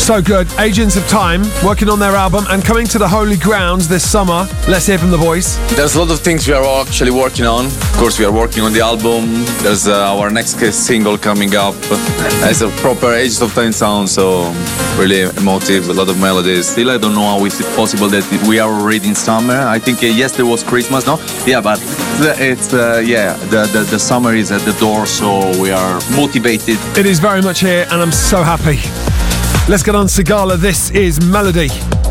So good. Agents of Time, working on their album and coming to the Holy Grounds this summer. Let's hear from the boys. There's a lot of things we are actually working on. Of course, we are working on the album. There's our next single coming up as a proper Agents of Time sound, so really emotive, a lot of melodies. Still, I don't know how is it possible that we are already in summer. I think yesterday was Christmas, no? Yeah, but it's, the summer is at the door, so we are motivated. It is very much here, and I'm so happy. Let's get on Sigala. This is Melody.